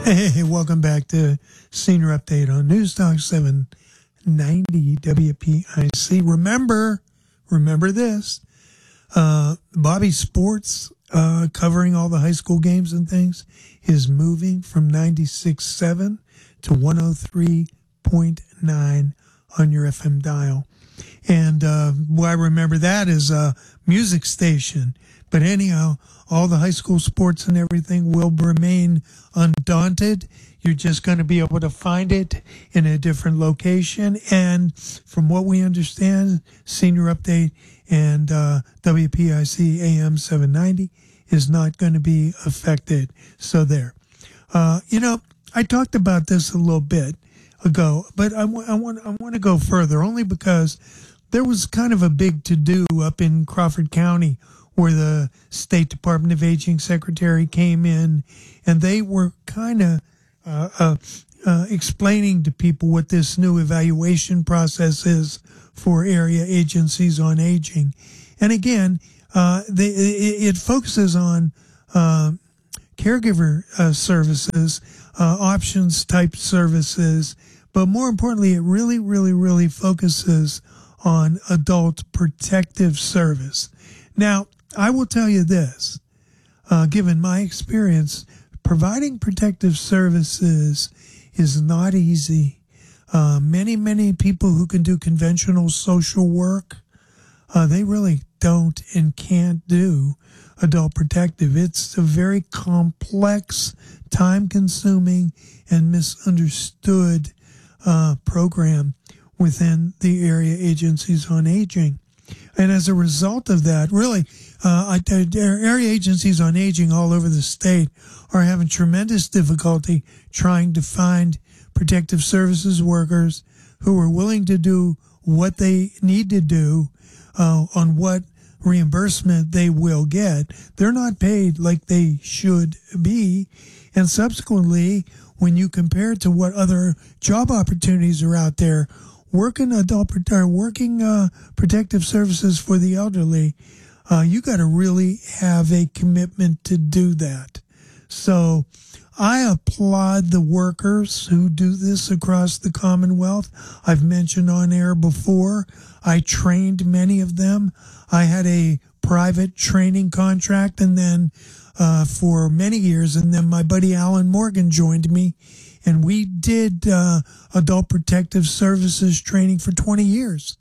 Hey, welcome back to Senior Update on News Talk 790 WPIC. Remember this, Bobby Sports, covering all the high school games and things, is moving from 96.7 to 103.9 on your FM dial. And why I remember that is a music station. But anyhow, all the high school sports and everything will remain undaunted. You're just going to be able to find it in a different location. And from what we understand, Senior Update and WPIC AM 790 is not going to be affected. So there. I talked about this a little bit ago, but I want to go further, only because there was kind of a big to-do up in Crawford County where the State Department of Aging Secretary came in, and they were kind of explaining to people what this new evaluation process is for area agencies on aging. And again, it focuses on caregiver services, options type services, but more importantly, it really focuses on adult protective service. Now, I will tell you this, given my experience, providing protective services is not easy. Many people who can do conventional social work, they really don't and can't do adult protective. It's a very complex, time-consuming, and misunderstood program within the area agencies on aging. And as a result of that, really, area agencies on aging all over the state are having tremendous difficulty trying to find protective services workers who are willing to do what they need to do on what reimbursement they will get. They're not paid like they should be. And subsequently, when you compare it to what other job opportunities are out there, working protective services for the elderly, you got to really have a commitment to do that. So I applaud the workers who do this across the Commonwealth. I've mentioned on air before, I trained many of them. I had a private training contract, and then for many years, and then my buddy Alan Morgan joined me, and we did adult protective services training for 20 years.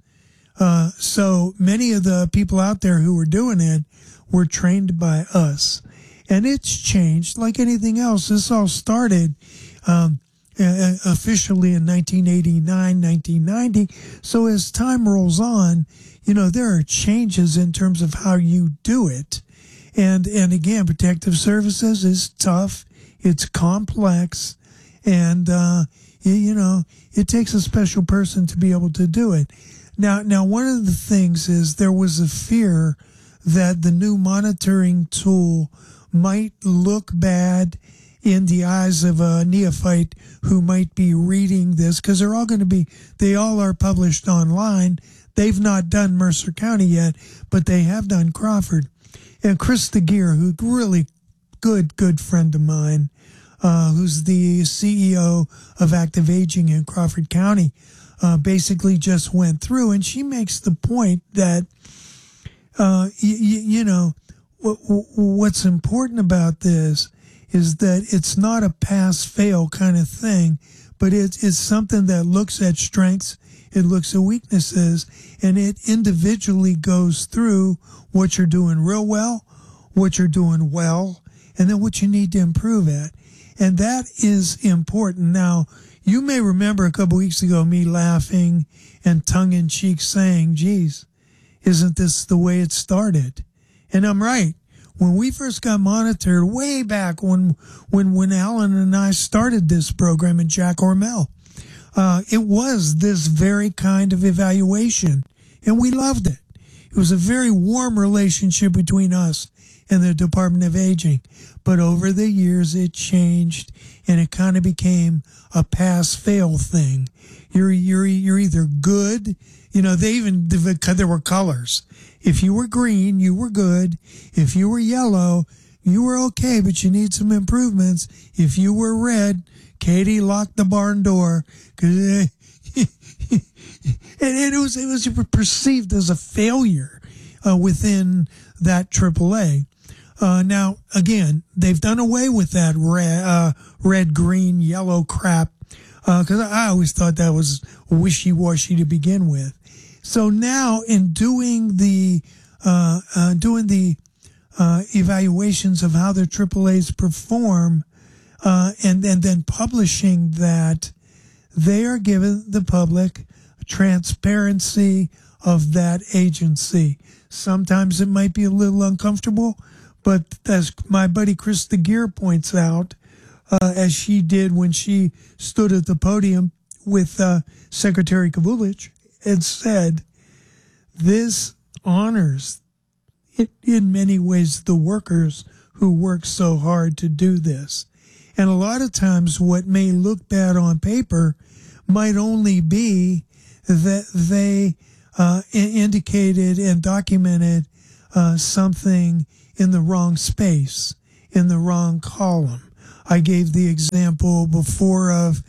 So many of the people out there who were doing it were trained by us. And it's changed like anything else. This all started officially in 1989, 1990. So as time rolls on, there are changes in terms of how you do it. And again, protective services is tough. It's complex. And, it takes a special person to be able to do it. Now, one of the things is there was a fear that the new monitoring tool might look bad in the eyes of a neophyte who might be reading this, because they all are published online. They've not done Mercer County yet, but they have done Crawford. And Chris DeGear, who's a really good friend of mine, who's the CEO of Active Aging in Crawford County, basically just went through, and she makes the point that, what's important about this is that it's not a pass-fail kind of thing, but it's something that looks at strengths, it looks at weaknesses, and it individually goes through what you're doing real well, what you're doing well, and then what you need to improve at. And that is important. Now, you may remember a couple weeks ago me laughing and tongue-in-cheek saying, geez, isn't this the way it started? And I'm right. When we first got monitored way back when Alan and I started this program and Jack Ormel, it was this very kind of evaluation, and we loved it. It was a very warm relationship between us and the Department of Aging. But over the years, it changed, and it kind of became a pass-fail thing. You're either good, there were colors. If you were green, you were good. If you were yellow, you were okay, but you need some improvements. If you were red, Katie locked the barn door, and it was perceived as a failure within that AAA. Now, again, they've done away with that red, green, yellow crap, because I always thought that was wishy-washy to begin with. So now, in doing the evaluations of how their AAAs perform, and then publishing that, they are giving the public transparency of that agency. Sometimes it might be a little uncomfortable, but as my buddy Chris the Gear points out, as she did when she stood at the podium with Secretary Kavulich and said, this honors, in many ways, the workers who work so hard to do this. And a lot of times what may look bad on paper might only be that they indicated and documented something in the wrong space, in the wrong column. I gave the example before of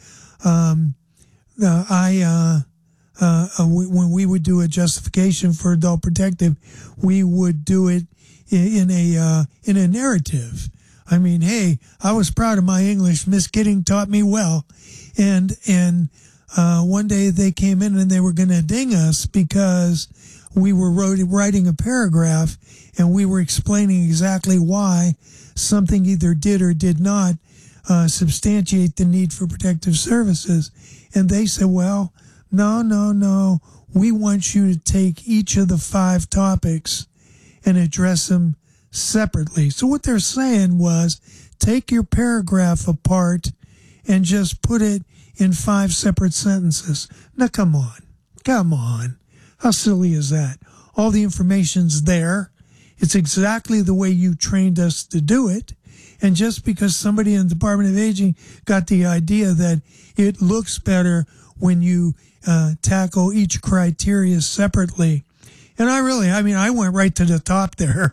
when we would do a justification for adult protective, we would do it in a narrative. I mean, hey, I was proud of my English. Miss Kidding taught me well, and one day they came in and they were going to ding us because we were writing a paragraph and we were explaining exactly why something either did or did not substantiate the need for protective services. And they said, well, no. We want you to take each of the 5 topics and address them separately. So what they're saying was, take your paragraph apart and just put it in 5 separate sentences. Now, come on. How silly is that? All the information's there. It's exactly the way you trained us to do it. And just because somebody in the Department of Aging got the idea that it looks better when you tackle each criteria separately. And I went right to the top there.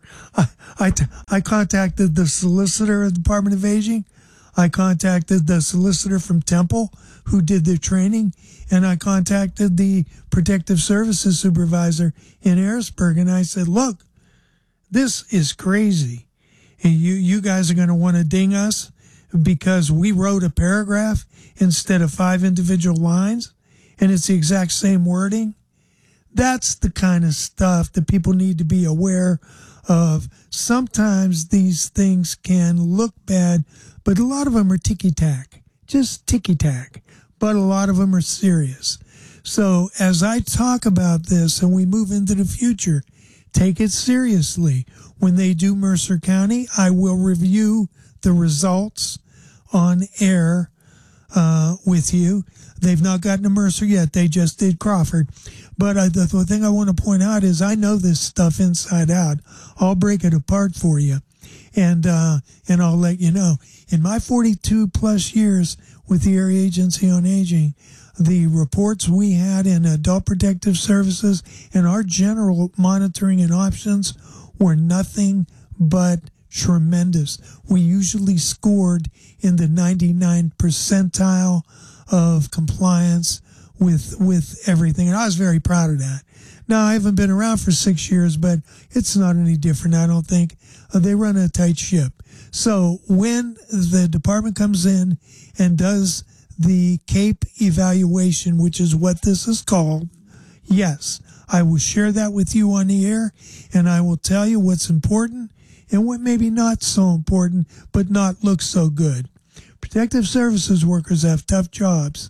I contacted the solicitor of the Department of Aging. I contacted the solicitor from Temple who did the training, and I contacted the protective services supervisor in Harrisburg, and I said, look, this is crazy. And you guys are going to want to ding us because we wrote a paragraph instead of 5 individual lines, and it's the exact same wording. That's the kind of stuff that people need to be aware of. Sometimes these things can look bad, but a lot of them are ticky-tack, just ticky-tack, but a lot of them are serious. So as I talk about this and we move into the future, take it seriously. When they do Mercer County, I will review the results on air with you. They've not gotten to Mercer yet. They just did Crawford. But the thing I want to point out is I know this stuff inside out. I'll break it apart for you, and I'll let you know. In my 42 plus years with the Area Agency on Aging, the reports we had in Adult Protective Services and our general monitoring and options were nothing but tremendous. We usually scored in the 99th percentile of compliance with everything, and I was very proud of that. Now, I haven't been around for 6 years, but it's not any different, I don't think. They run a tight ship. So when the department comes in and does the CAPE evaluation, which is what this is called, yes, I will share that with you on the air, and I will tell you what's important and what maybe not so important, but not look so good. Protective services workers have tough jobs.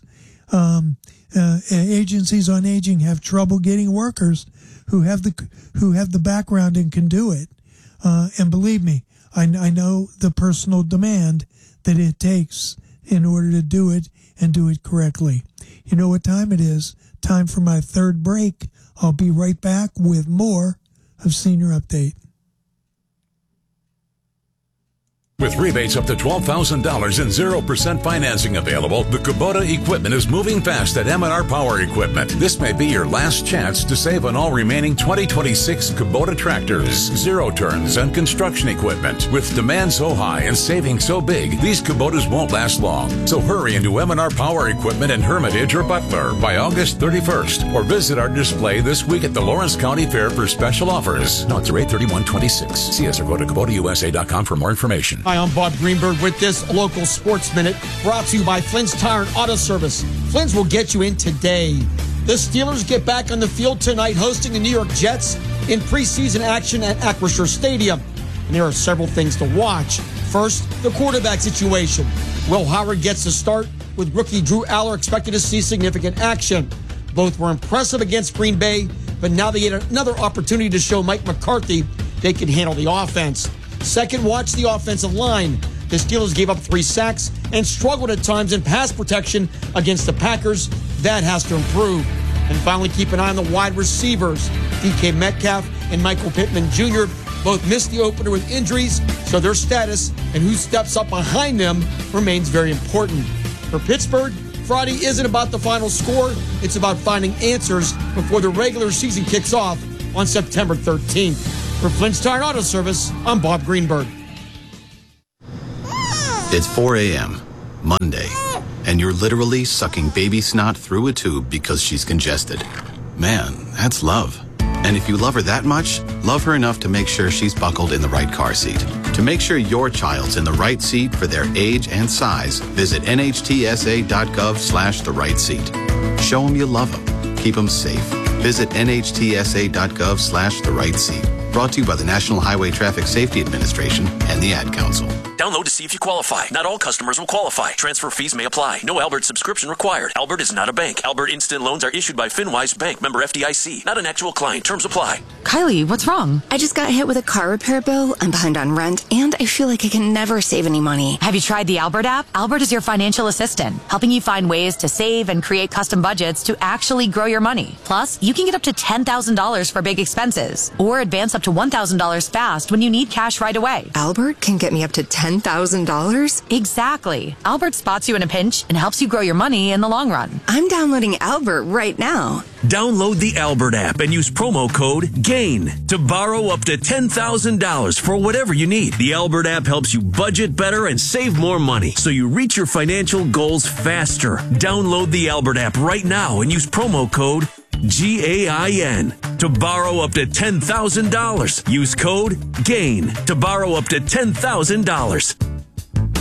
Agencies on aging have trouble getting workers who have the background and can do it. And believe me, I know the personal demand that it takes in order to do it and do it correctly. You know what time it is? Time for my third break. I'll be right back with more of Senior Update. With rebates up to $12,000 and 0% financing available, the Kubota equipment is moving fast at M&R Power Equipment. This may be your last chance to save on all remaining 2026 Kubota tractors, zero turns, and construction equipment. With demand so high and savings so big, these Kubotas won't last long. So hurry into M&R Power Equipment in Hermitage or Butler by August 31st, or visit our display this week at the Lawrence County Fair for special offers. No, it's rate 3126. See us or go to KubotaUSA.com for more information. Hi, I'm Bob Greenberg with this local Sports Minute, brought to you by Flynn's Tire and Auto Service. Flynn's will get you in today. The Steelers get back on the field tonight, hosting the New York Jets in preseason action at Acrisure Stadium. And there are several things to watch. First, the quarterback situation. Will Howard gets the start, with rookie Drew Aller expected to see significant action. Both were impressive against Green Bay, but now they get another opportunity to show Mike McCarthy they can handle the offense. Second, watch the offensive line. The Steelers gave up 3 sacks and struggled at times in pass protection against the Packers. That has to improve. And finally, keep an eye on the wide receivers. DK Metcalf and Michael Pittman Jr. both missed the opener with injuries, so their status and who steps up behind them remains very important. For Pittsburgh, Friday isn't about the final score. It's about finding answers before the regular season kicks off on September 13th. For Flynn's Tire and Auto Service, I'm Bob Greenberg. It's 4 a.m., Monday, and you're literally sucking baby snot through a tube because she's congested. Man, that's love. And if you love her that much, love her enough to make sure she's buckled in the right car seat. To make sure your child's in the right seat for their age and size, visit nhtsa.gov/the right seat. Show them you love them. Keep them safe. Visit nhtsa.gov/the right seat. Brought to you by the National Highway Traffic Safety Administration and the Ad Council. Download to see if you qualify. Not all customers will qualify. Transfer fees may apply. No Albert subscription required. Albert is not a bank. Albert Instant Loans are issued by FinWise Bank, member FDIC. Not an actual client. Terms apply. Kylie, what's wrong? I just got hit with a car repair bill. I'm behind on rent, and I feel like I can never save any money. Have you tried the Albert app? Albert is your financial assistant, helping you find ways to save and create custom budgets to actually grow your money. Plus, you can get up to $10,000 for big expenses, or advance up to $1,000 fast when you need cash right away. Albert can get me up to $10,000? Exactly. Albert spots you in a pinch and helps you grow your money in the long run. I'm downloading Albert right now. Download the Albert app and use promo code GAIN to borrow up to $10,000 for whatever you need. The Albert app helps you budget better and save more money, so you reach your financial goals faster. Download the Albert app right now and use promo code GAIN to borrow up to $10,000. Use code GAIN to borrow up to $10,000.